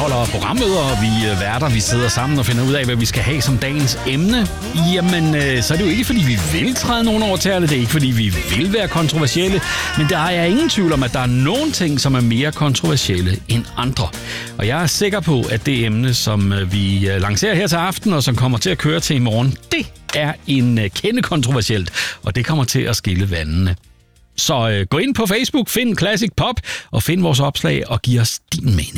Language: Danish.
holder programmøder, og vi værter, vi sidder sammen og finder ud af, hvad vi skal have som dagens emne. Jamen, så er det jo ikke, fordi vi vil træde nogen over tæerne. Det er ikke, fordi vi vil være kontroversielle. Men der er ingen tvivl om, at der er nogle ting, som er mere kontroversielle end andre. Og jeg er sikker på, at det emne, som vi lancerer her til aften, og som kommer til at køre til i morgen, det er en kende kontroversielt, og det kommer til at skille vandene. Så gå ind på Facebook, find Classic Pop, og find vores opslag og giv os din mening.